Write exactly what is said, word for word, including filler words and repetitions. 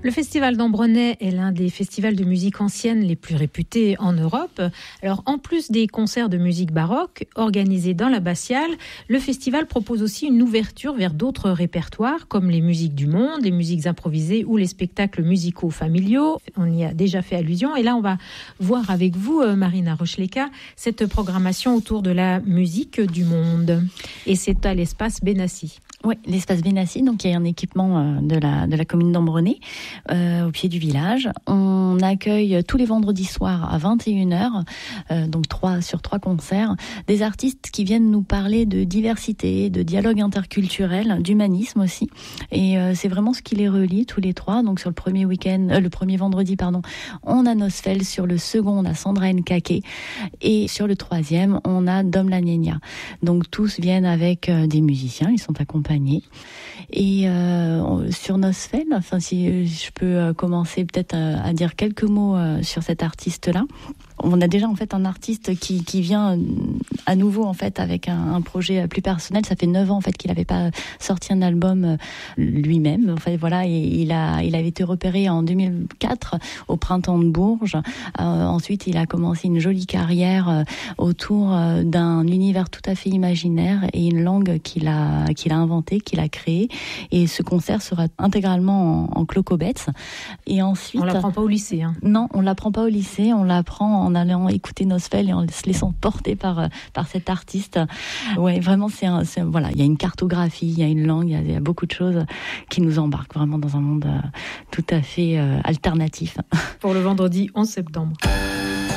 Le festival d'Ambronay est l'un des festivals de musique ancienne les plus réputés en Europe. Alors, en plus des concerts de musique baroque organisés dans l'abbatiale, le festival propose aussi une ouverture vers d'autres répertoires comme les musiques du monde, les musiques improvisées ou les spectacles musicaux familiaux. On y a déjà fait allusion. Et là, on va voir avec vous, Marina Rochleka, cette programmation autour de la musique du monde. Et c'est à l'espace Benassi. Oui, l'espace Benassi, donc il y a un équipement de la, de la commune d'Ambronay, euh, au pied du village. On accueille tous les vendredis soirs à vingt et une heures, euh, donc trois sur trois concerts, des artistes qui viennent nous parler de diversité, de dialogue interculturel, d'humanisme aussi. Et euh, c'est vraiment ce qui les relie tous les trois. Donc sur le premier week-end, euh, le premier vendredi, pardon, on a Nosfell, sur le second, on a Sandra Nkake, et sur le troisième, on a Dom La Niña. Donc tous viennent avec euh, des musiciens, ils sont accompagnés. Et euh, sur Nosfell, enfin si je peux commencer peut-être à, à dire quelques mots euh, sur cet artiste-là. On a déjà en fait un artiste qui, qui vient à nouveau en fait avec un, un projet plus personnel. Ça fait neuf ans en fait qu'il n'avait pas sorti un album lui-même. En fait voilà, et il a il avait été repéré en deux mille quatre au Printemps de Bourges. Euh, ensuite, il a commencé une jolie carrière euh, autour euh, d'un univers tout à fait imaginaire et une langue qu'il a qu'il a inventée, qu'il a créée. Et ce concert sera intégralement en, en clocobetz. Et ensuite, on l'apprend pas au lycée. Hein. Non, on l'apprend pas au lycée. On l'apprend en allant écouter Nosfell et en se laissant porter par par cet artiste. Ouais, vraiment, c'est un, c'est, voilà, il y a une cartographie, il y a une langue, il y a, il y a beaucoup de choses qui nous embarquent vraiment dans un monde euh, tout à fait euh, alternatif. Pour le vendredi onze septembre.